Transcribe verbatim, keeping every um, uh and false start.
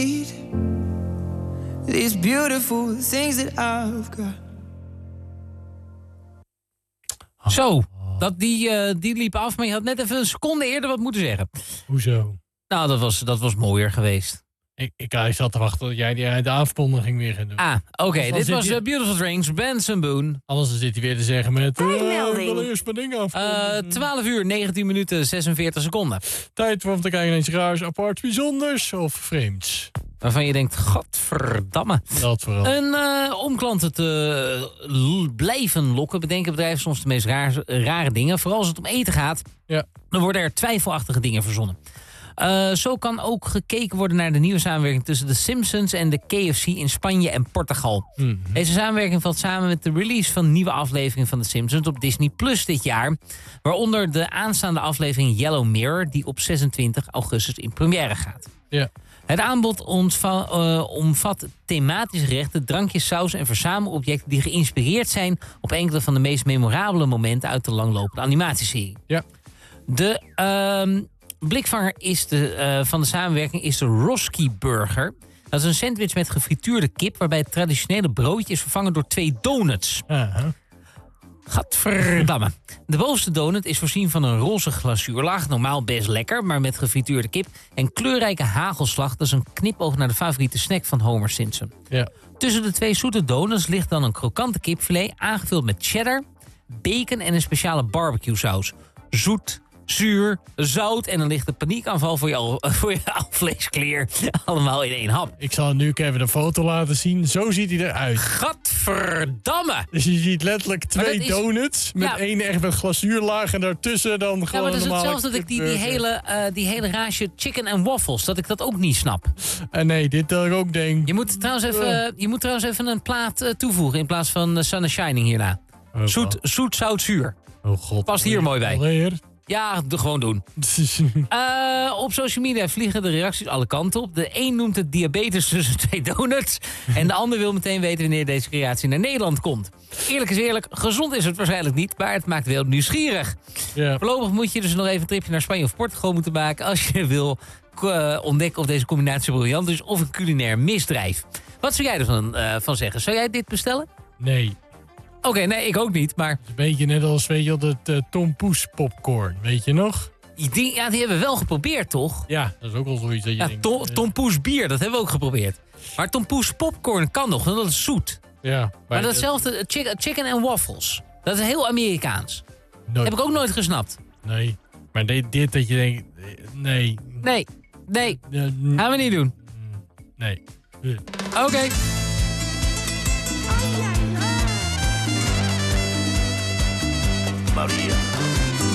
These beautiful things that I've got. Zo, dat, die, uh, die liep af, maar je had net even een seconde eerder wat moeten zeggen. Hoezo? Nou, dat was, dat was mooier geweest. Ik, ik, ik zat te wachten tot jij die, de afkondiging weer gaat doen. Ah, oké. Okay. Dit was hij... uh, Beautiful Dreams, Benson Boone. Anders zit hij weer te zeggen met... Uh, ik wil eerst mijn ding af. Uh, twaalf uur, negentien minuten, zesenveertig seconden. Tijd om te kijken naar iets raars, apart, bijzonders of vreemds. Waarvan je denkt, godverdamme. Dat vooral. En uh, om klanten te uh, blijven lokken, bedenken bedrijven soms de meest raar, rare dingen. Vooral als het om eten gaat, ja. Dan worden er twijfelachtige dingen verzonnen. Uh, zo kan ook gekeken worden naar de nieuwe samenwerking tussen de Simpsons en de K F C in Spanje en Portugal. Mm-hmm. Deze samenwerking valt samen met de release van nieuwe afleveringen van de Simpsons op Disney Plus dit jaar. Waaronder de aanstaande aflevering Yellow Mirror, die op zesentwintig augustus in première gaat. Ja. Het aanbod ontva- uh, omvat thematische gerechten, drankjes, saus en verzamelobjecten die geïnspireerd zijn op enkele van de meest memorabele momenten uit de langlopende animatieserie. Ja. De uh, blikvanger is de, uh, van de samenwerking is de Roski Burger. Dat is een sandwich met gefrituurde kip waarbij het traditionele broodje is vervangen door twee donuts. Uh-huh. Gadverdamme. De bovenste donut is voorzien van een roze glazuurlaag. Normaal best lekker, maar met gefrituurde kip en kleurrijke hagelslag. Dat is een knipoog naar de favoriete snack van Homer Simpson. Ja. Tussen de twee zoete donuts ligt dan een krokante kipfilet, aangevuld met cheddar, bacon en een speciale barbecue saus. Zoet, zuur, zout en dan ligt de paniekaanval voor je, al, voor je alvleeskleer allemaal in één hap. Ik zal nu even een foto laten zien. Zo ziet hij eruit. Gadverdamme! Dus je ziet letterlijk twee is, ja. donuts met één echt met glazuurlaag en daartussen dan gewoon ja, maar het is normale hetzelfde dat ik die, die, hele, uh, die hele raasje chicken en waffles, dat ik dat ook niet snap. En nee, dit dat ik ook denk. Je moet trouwens even, je moet trouwens even een plaat uh, toevoegen in plaats van uh, Sun is Shining hierna. Oh, zoet, zoet, zout, zuur. Oh god. Past hier mooi bij. Alweer? Ja, de, gewoon doen. uh, op social media vliegen de reacties alle kanten op. De een noemt het diabetes tussen twee donuts. En de ander wil meteen weten wanneer deze creatie naar Nederland komt. Eerlijk is eerlijk, gezond is het waarschijnlijk niet, maar het maakt wel nieuwsgierig. Ja. Voorlopig moet je dus nog even een tripje naar Spanje of Portugal moeten maken als je wil uh, ontdekken of deze combinatie briljant is of een culinair misdrijf. Wat zou jij ervan uh, van zeggen? Zou jij dit bestellen? Nee. Oké, okay, nee, ik ook niet, maar... Het is een beetje net als, weet je, dat uh, Tom Poes popcorn, weet je nog? Die, ja, die hebben we wel geprobeerd, toch? Ja, dat is ook wel zoiets dat je ja, denkt... Tom, Tom Poes bier, dat hebben we ook geprobeerd. Maar Tom Poes popcorn kan nog, want dat is zoet. Ja. Maar, maar datzelfde, chicken, chicken en waffles, dat is heel Amerikaans. Dat heb ik ook nooit gesnapt. Nee, maar dit, dit dat je denkt, nee. Nee, nee, uh, gaan we niet doen. Nee. Oké. Okay. Maria.